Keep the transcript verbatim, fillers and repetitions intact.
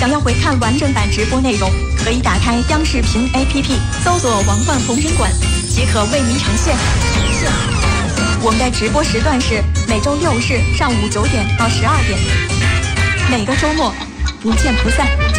想要回看完整版直播内容，可以打开央视频 A P P， 搜索王冠红人馆，即可为您呈现。我们的直播时段是每周六日上午九点到十二点，每个周末不见不散。